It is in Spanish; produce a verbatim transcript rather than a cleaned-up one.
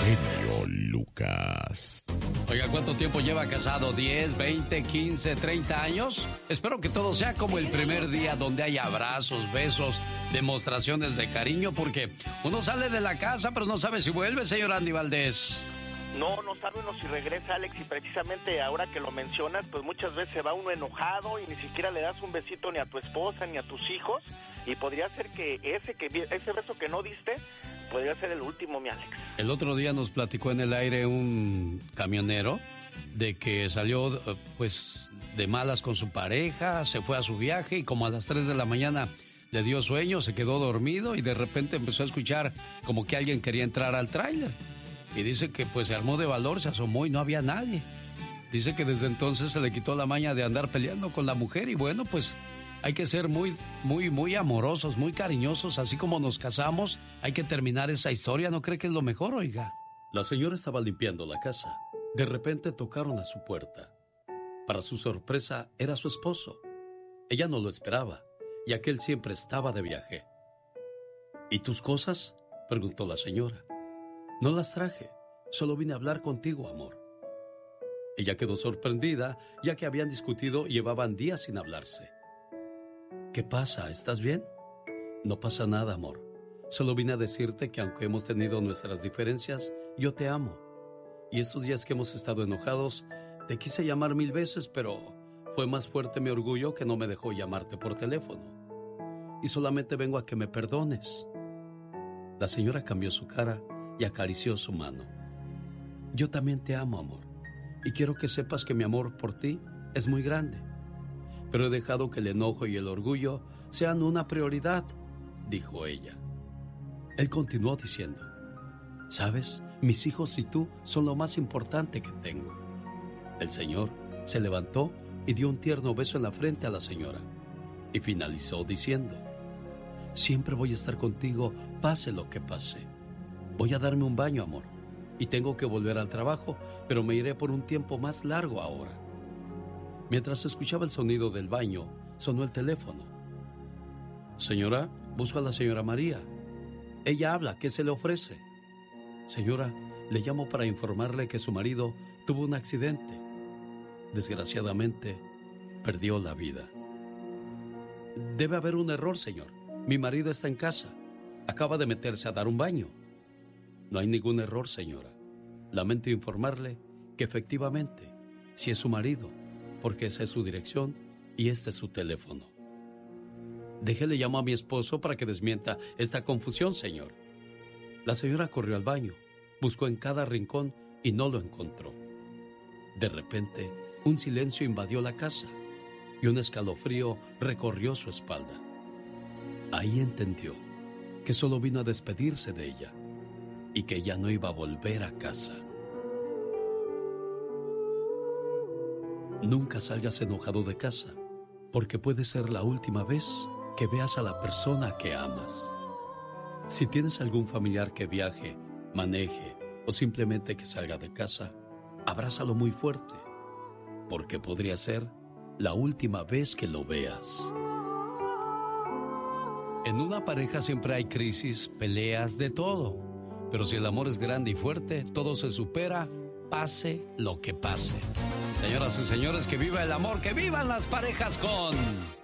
genio Lucas. Oiga, ¿cuánto tiempo lleva casado? ¿diez, veinte, quince, treinta años? Espero que todo sea como el primer día, donde hay abrazos, besos, demostraciones de cariño, porque uno sale de la casa, pero no sabe si vuelve, señor Andy Valdés. No, no sabe uno si regresa, Alex, y precisamente ahora que lo mencionas, pues muchas veces se va uno enojado y ni siquiera le das un besito ni a tu esposa ni a tus hijos, y podría ser que ese que ese beso que no diste podría ser el último, mi Alex. El otro día nos platicó en el aire un camionero de que salió pues de malas con su pareja, se fue a su viaje y como a las tres de la mañana le dio sueño, se quedó dormido y de repente empezó a escuchar como que alguien quería entrar al tráiler. Y dice que pues se armó de valor, se asomó y no había nadie. Dice que desde entonces se le quitó la maña de andar peleando con la mujer y bueno, pues hay que ser muy, muy, muy amorosos, muy cariñosos, así como nos casamos, hay que terminar esa historia, ¿no cree que es lo mejor, oiga? La señora estaba limpiando la casa. De repente tocaron a su puerta. Para su sorpresa, era su esposo. Ella no lo esperaba, ya que él siempre estaba de viaje. ¿Y tus cosas?, preguntó la señora. No las traje, solo vine a hablar contigo, amor. Ella quedó sorprendida, ya que habían discutido y llevaban días sin hablarse. ¿Qué pasa? ¿Estás bien? No pasa nada, amor. Solo vine a decirte que aunque hemos tenido nuestras diferencias, yo te amo. Y estos días que hemos estado enojados, te quise llamar mil veces, pero fue más fuerte mi orgullo que no me dejó llamarte por teléfono. Y solamente vengo a que me perdones. La señora cambió su cara y acarició su mano. Yo también te amo, amor, y quiero que sepas que mi amor por ti es muy grande, pero he dejado que el enojo y el orgullo sean una prioridad, dijo ella. Él continuó diciendo, ¿sabes? Mis hijos y tú son lo más importante que tengo. El señor se levantó y dio un tierno beso en la frente a la señora y finalizó diciendo, siempre voy a estar contigo, pase lo que pase. Voy a darme un baño, amor, y tengo que volver al trabajo, pero me iré por un tiempo más largo ahora. Mientras escuchaba el sonido del baño, sonó el teléfono. Señora, busco a la señora María. Ella habla, ¿qué se le ofrece? Señora, le llamo para informarle que su marido tuvo un accidente. Desgraciadamente, perdió la vida. Debe haber un error, señor. Mi marido está en casa. Acaba de meterse a dar un baño. No hay ningún error, señora. Lamento informarle que efectivamente, sí es su marido, porque esa es su dirección y este es su teléfono. Déjele llamo a mi esposo para que desmienta esta confusión, señor. La señora corrió al baño, buscó en cada rincón y no lo encontró. De repente, un silencio invadió la casa y un escalofrío recorrió su espalda. Ahí entendió que solo vino a despedirse de ella y que ya no iba a volver a casa. Nunca salgas enojado de casa, porque puede ser la última vez que veas a la persona que amas. Si tienes algún familiar que viaje, maneje o simplemente que salga de casa, abrázalo muy fuerte, porque podría ser la última vez que lo veas. En una pareja siempre hay crisis, peleas, de todo. Pero si el amor es grande y fuerte, todo se supera, pase lo que pase. Señoras y señores, que viva el amor, que vivan las parejas con